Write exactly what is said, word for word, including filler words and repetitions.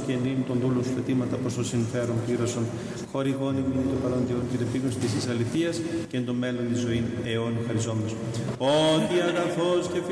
και νυν των δούλων σου αιτήματα προς το συμφέρον πλήρωσον, χορηγών ημίν το παρόν διόν και το επίγνωση της αληθείας και εν το μέλλον της ζωήν αιών χαριζόμενος. Ότι αγαθός και